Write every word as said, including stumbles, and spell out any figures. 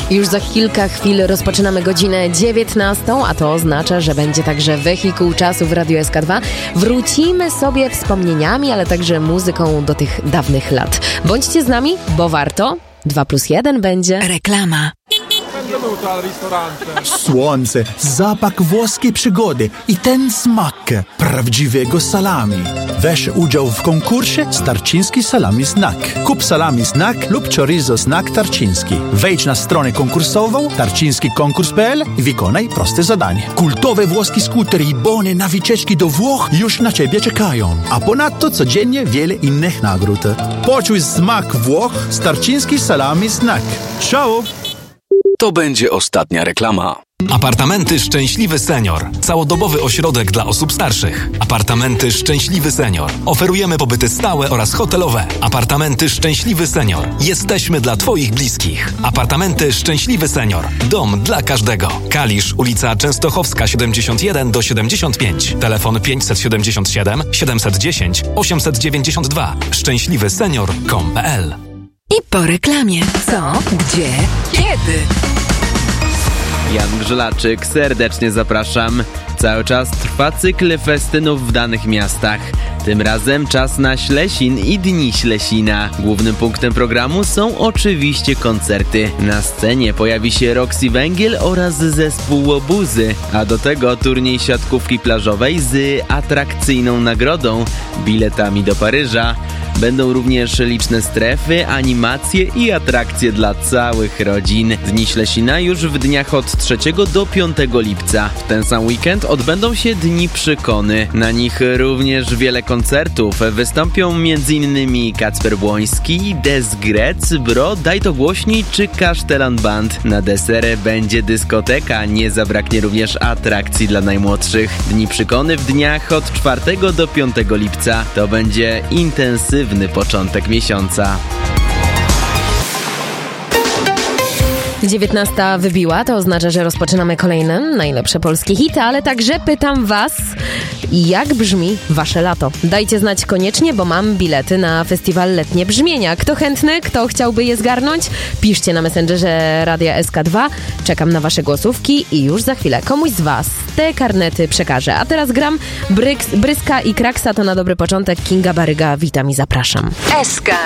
Już za kilka chwil rozpoczynamy godzinę dziewiętnastą, a to oznacza, że będzie także wehikuł czasu w Radiu S K dwa. Wrócimy sobie wspomnieniami, ale także muzyką do tych dawnych lat. Bądźcie z nami, bo warto. Dwa plus jeden będzie reklama. Słońce, zapach włoskiej przygody i ten smak prawdziwego salami. Weź udział w konkursie Tarczyński Salami Snack. Kup salami snack lub chorizo snack tarczyński. Wejdź na stronę konkursową tarczyński konkurs kropka p l i wykonaj proste zadanie. Kultowe włoskie skutery i bony na wycieczki do Włoch już na ciebie czekają. A ponadto codziennie wiele innych nagród. Poczuj smak Włoch z Tarczyński Salami Snack. Ciao! To będzie ostatnia reklama. Apartamenty Szczęśliwy Senior. Całodobowy ośrodek dla osób starszych. Apartamenty Szczęśliwy Senior. Oferujemy pobyty stałe oraz hotelowe. Apartamenty Szczęśliwy Senior. Jesteśmy dla Twoich bliskich. Apartamenty Szczęśliwy Senior. Dom dla każdego. Kalisz, ulica Częstochowska siedemdziesiąt jeden do siedemdziesiąt pięć. Telefon pięćset siedemdziesiąt siedem siedemset dziesięć osiemset dziewięćdziesiąt dwa. szczęśliwy senior kropka com kropka p l. I po reklamie. Co? Gdzie? Kiedy? Jan Grzelaczyk, serdecznie zapraszam. Cały czas trwa cykl festynów w danych miastach. Tym razem czas na Ślesin i Dni Ślesina. Głównym punktem programu są oczywiście koncerty. Na scenie pojawi się Roxy Węgiel oraz zespół Łobuzy, a do tego turniej siatkówki plażowej z atrakcyjną nagrodą, biletami do Paryża. Będą również liczne strefy, animacje i atrakcje dla całych rodzin. Dni Ślesina już w dniach od trzeciego do piątego lipca. W ten sam weekend odbędą się Dni Przykony. Na nich również wiele koncertów. Wystąpią m.in. Kacper Błoński, Des Grec, Bro, Daj to głośniej czy Kasztelan Band. Na deser będzie dyskoteka, nie zabraknie również atrakcji dla najmłodszych. Dni Przykony w dniach od czwartego do piątego lipca. To będzie intensywny początek miesiąca. dziewiętnasta wybiła, to oznacza, że rozpoczynamy kolejne najlepsze polskie hity, ale także pytam was, jak brzmi wasze lato? Dajcie znać koniecznie, bo mam bilety na festiwal Letnie Brzmienia. Kto chętny, kto chciałby je zgarnąć? Piszcie na Messengerze Radia S K dwa. Czekam na wasze głosówki i już za chwilę komuś z was te karnety przekażę. A teraz gram Bryks, Bryska i Kraksa, to na dobry początek Kinga Baryga. Witam i zapraszam. S K